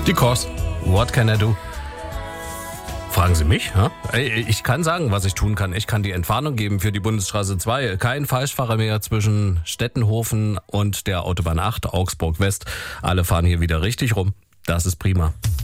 Die Kurs. What can I do? Fragen Sie mich? Ich kann sagen, was ich tun kann. Ich kann die Entwarnung geben für die Bundesstraße 2. Kein Falschfahrer mehr zwischen Stettenhofen und der Autobahn 8, Augsburg West. Alle fahren hier wieder richtig rum. Das ist prima.